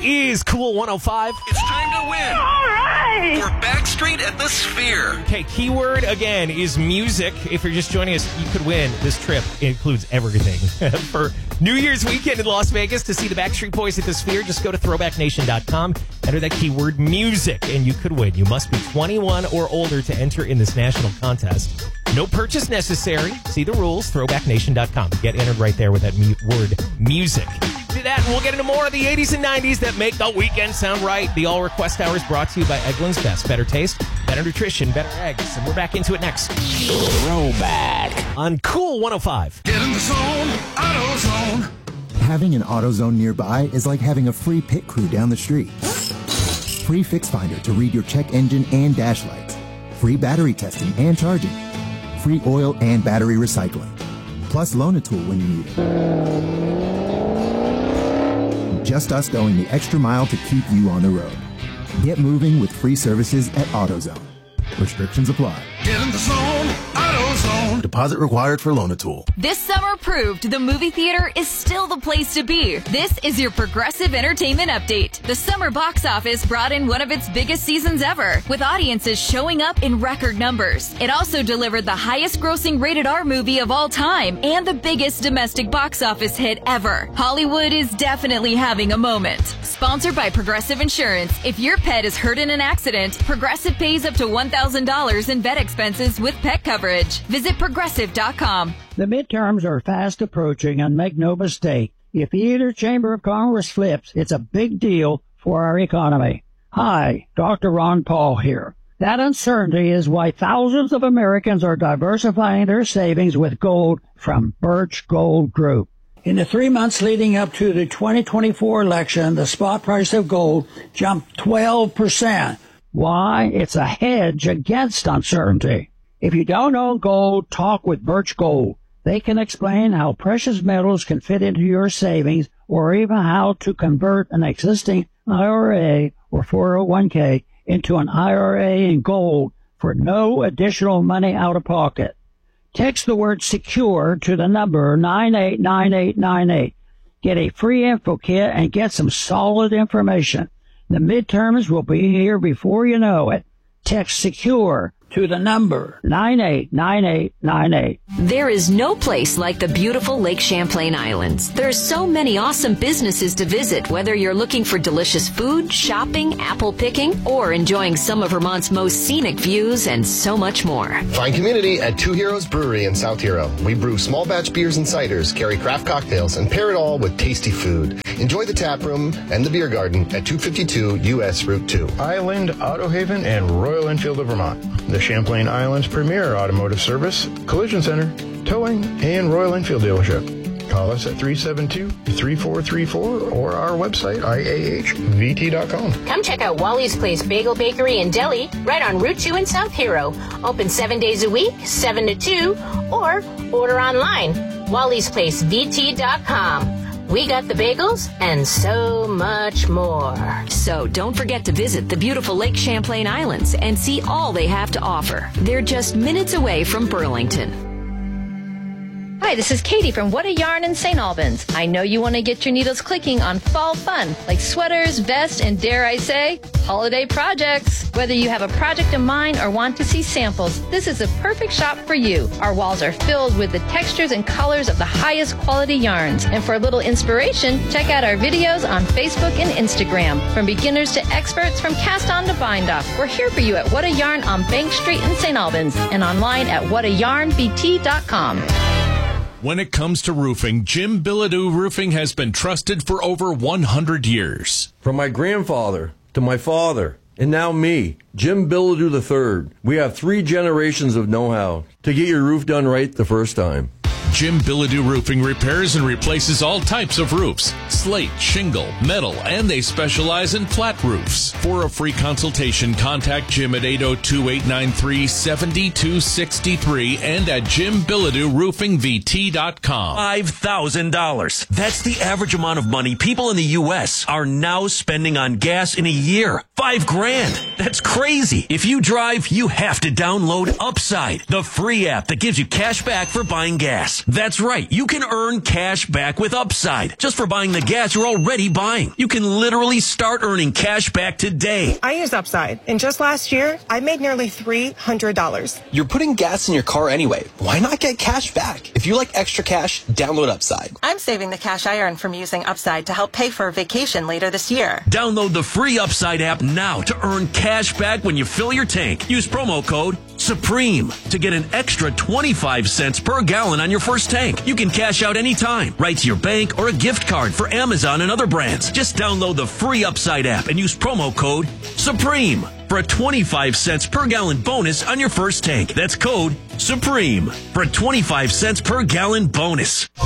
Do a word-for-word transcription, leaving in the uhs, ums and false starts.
is Cool one oh five. It's time to win. All right. For Backstreet at the Sphere. Okay, keyword again is music. If you're just joining us, you could win. This trip includes everything. For New Year's weekend in Las Vegas to see the Backstreet Boys at the Sphere, just go to throwback nation dot com, enter that keyword music, and you could win. You must be twenty-one or older to enter in this national contest. No purchase necessary. See the rules, throwback nation dot com. Get entered right there with that mu- word music. Do that, and we'll get into more of the eighties and nineties that make the weekend sound right. The All Request Hour is brought to you by Eggland's Best. Better taste, better nutrition, better eggs. And we're back into it next. Throwback on Cool one oh five. Get in the zone, AutoZone. Having an AutoZone nearby is like having a free pit crew down the street. Free Fix Finder to read your check engine and dash lights. Free battery testing and charging. Free oil and battery recycling. Plus Loan-A-Tool when you need it. Just us going the extra mile to keep you on the road. Get moving with free services at AutoZone. Restrictions apply. Get in the zone, AutoZone. Deposit required for Loan-A-Tool. This summer proved the movie theater is still the place to be. This is your Progressive Entertainment Update. The summer box office brought in one of its biggest seasons ever, with audiences showing up in record numbers. It also delivered the highest grossing rated R movie of all time and the biggest domestic box office hit ever. Hollywood is definitely having a moment. Sponsored by Progressive Insurance. If your pet is hurt in an accident, Progressive pays up to one thousand dollars in vet expenses with pet coverage. Visit progressive dot com. The midterms are fast approaching, and make no mistake, if either chamber of Congress flips, it's a big deal for our economy. Hi, Doctor Ron Paul here. That uncertainty is why thousands of Americans are diversifying their savings with gold from Birch Gold Group. In the three months leading up to the twenty twenty-four election, the spot price of gold jumped twelve percent. Why? It's a hedge against uncertainty. If you don't own gold, talk with Birch Gold. They can explain how precious metals can fit into your savings, or even how to convert an existing I R A or four oh one k into an I R A in gold for no additional money out of pocket. Text the word SECURE to the number nine eight nine eight nine eight. Get a free info kit and get some solid information. The midterms will be here before you know it. Text SECURE to the number nine eight nine eight nine eight. There is no place like the beautiful Lake Champlain Islands. There are so many awesome businesses to visit, whether you're looking for delicious food, shopping, apple picking, or enjoying some of Vermont's most scenic views and so much more. Find community at Two Heroes Brewery in South Hero. We brew small batch beers and ciders, carry craft cocktails, and pair it all with tasty food. Enjoy the tap room and the beer garden at two fifty-two U S Route two. Island, Auto Haven, and Royal Enfield of Vermont. The Champlain Islands' premier automotive service, collision center, towing, and Royal Enfield dealership. Call us at three seven two, three four three four or our website, I A H V T dot com. Come check out Wally's Place Bagel Bakery and Deli right on Route two in South Hero. Open seven days a week, seven to two, or order online, Wally's Place V T dot com. We got the bagels and so much more. So don't forget to visit the beautiful Lake Champlain Islands and see all they have to offer. They're just minutes away from Burlington. Hi, this is Katie from What a Yarn in Saint Albans. I know you want to get your needles clicking on fall fun, like sweaters, vests, and dare I say, holiday projects. Whether you have a project in mind or want to see samples, this is a perfect shop for you. Our walls are filled with the textures and colors of the highest quality yarns. And for a little inspiration, check out our videos on Facebook and Instagram. From beginners to experts, from cast on to bind off, we're here for you at What a Yarn on Bank Street in Saint Albans and online at what a yarn v t dot com. When it comes to roofing, Jim Bilodeau Roofing has been trusted for over one hundred years. From my grandfather to my father, and now me, Jim Bilodeau the third, we have three generations of know-how to get your roof done right the first time. Jim Bilodeau Roofing repairs and replaces all types of roofs, slate, shingle, metal, and they specialize in flat roofs. For a free consultation, contact Jim at eight oh two, eight nine three, seven two six three and at jim bilodeau roofing v t dot com. five thousand dollars. That's the average amount of money people in the U S are now spending on gas in a year. Five grand. That's crazy. If you drive, you have to download Upside, the free app that gives you cash back for buying gas. gas. That's right. You can earn cash back with Upside just for buying the gas you're already buying. You can literally start earning cash back today. I use Upside, and just last year, I made nearly three hundred dollars. You're putting gas in your car anyway. Why not get cash back? If you like extra cash, download Upside. I'm saving the cash I earn from using Upside to help pay for a vacation later this year. Download the free Upside app now to earn cash back when you fill your tank. Use promo code SUPREME to get an extra twenty-five cents per gallon on your first tank. You can cash out anytime, right to your bank or a gift card for Amazon and other brands. Just download the free Upside app and use promo code SUPREME for a twenty-five cents per gallon bonus on your first tank. That's code SUPREME for a twenty-five cents per gallon bonus.